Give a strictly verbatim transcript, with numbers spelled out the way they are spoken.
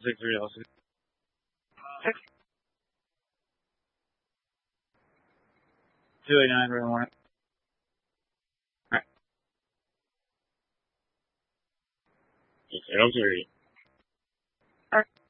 six three oh six. Six. Two eighty nine right one. Alright. Zero three. Alright.